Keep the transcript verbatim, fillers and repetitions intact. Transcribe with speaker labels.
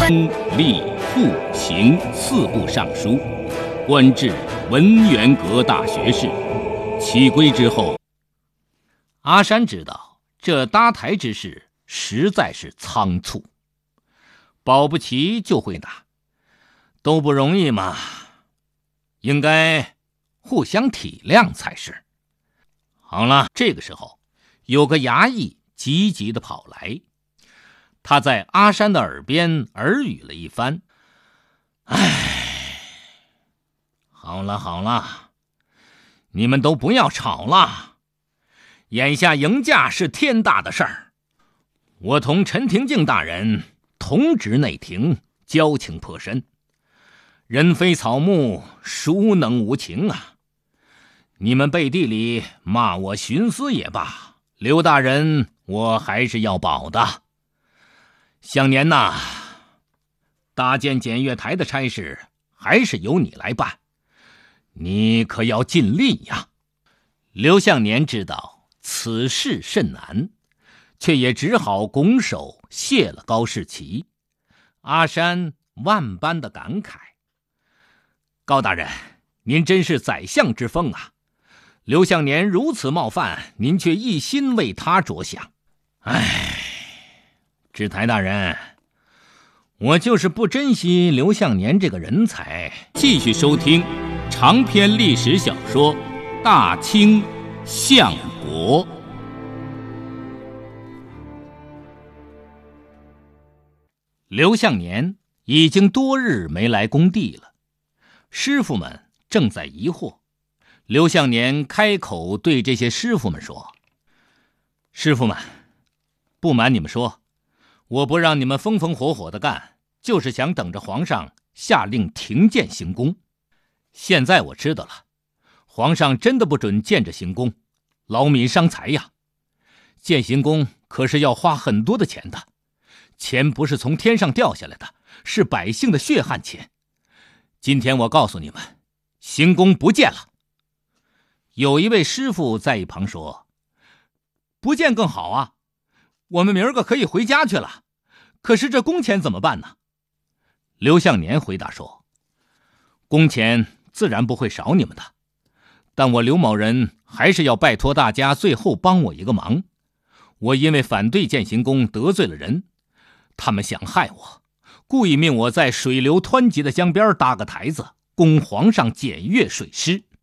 Speaker 1: 吏户刑四部尚书，官至文渊阁大学士。起归之后，
Speaker 2: 阿山知道这搭台之事实在是仓促，保不齐就会拿，都不容易嘛，应该互相体谅才是。好了，这个时候有个衙役急急地跑来，他在阿山的耳边耳语了一番。唉，好了好了，你们都不要吵了，眼下迎驾是天大的事儿，我同陈廷敬大人同值内廷，交情颇深，人非草木，孰能无情啊？你们背地里骂我徇私也罢，刘大人我还是要保的。向年呐，搭建检阅台的差事还是由你来办，你可要尽力呀。刘向年知道此事甚难，却也只好拱手谢了高士奇。阿山万般的感慨：高大人，您真是宰相之风啊！刘向年如此冒犯，您却一心为他着想。唉，知台大人，我就是不珍惜刘向年这个人才。
Speaker 1: 继续收听长篇历史小说《大清相国》。
Speaker 2: 刘向年已经多日没来工地了，师傅们正在疑惑。刘向年开口对这些师傅们说：师傅们，不瞒你们说，我不让你们风风火火的干，就是想等着皇上下令停建行宫。现在我知道了，皇上真的不准建着行宫，劳民伤财呀。建行宫可是要花很多的钱的，钱不是从天上掉下来的，是百姓的血汗钱。今天我告诉你们，行宫不建了。有一位师傅在一旁说：不建更好啊，我们明儿个可以回家去了，可是这工钱怎么办呢？刘向年回答说：工钱自然不会少你们的，但我刘某人还是要拜托大家最后帮我一个忙。我因为反对建行宫得罪了人，他们想害我，故意命我在水流湍急的江边搭个台子，供皇上检阅水师。